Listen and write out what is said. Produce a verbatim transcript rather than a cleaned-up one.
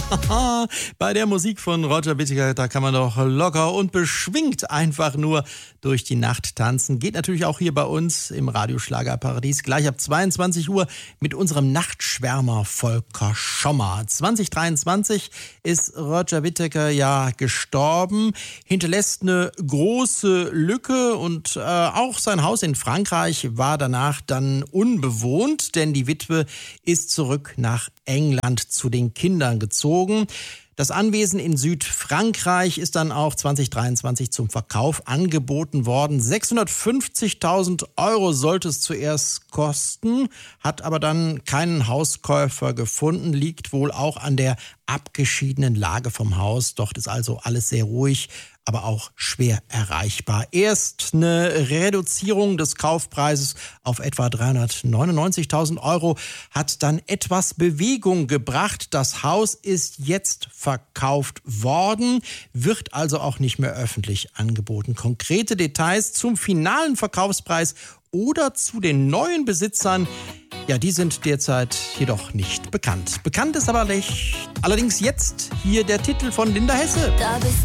Bei der Musik von Roger Whittaker, da kann man doch locker und beschwingt einfach nur durch die Nacht tanzen. Geht natürlich auch hier bei uns im Radioschlagerparadies gleich ab zweiundzwanzig Uhr mit unserem Nachtschwärmer Volker Schommer. zwanzig dreiundzwanzig ist Roger Whittaker ja gestorben, hinterlässt eine große Lücke und äh, auch sein Haus in Frankreich war danach dann unbewohnt, denn die Witwe ist zurück nach England zu den Kindern gezogen. Das Anwesen in Südfrankreich ist dann auch zwanzig dreiundzwanzig zum Verkauf angeboten worden. sechshundertfünfzigtausend Euro sollte es zuerst kosten, hat aber dann keinen Hauskäufer gefunden, liegt wohl auch an der abgeschiedenen Lage vom Haus. Dort ist also alles sehr ruhig, aber auch schwer erreichbar. Erst eine Reduzierung des Kaufpreises auf etwa dreihundertneunundneunzigtausend Euro hat dann etwas Bewegung gebracht. Das Haus ist jetzt verkauft worden, wird also auch nicht mehr öffentlich angeboten. Konkrete Details zum finalen Verkaufspreis oder zu den neuen Besitzern, ja, die sind derzeit jedoch nicht bekannt. Bekannt ist aber allerdings jetzt hier der Titel von Linda Hesse. Da bist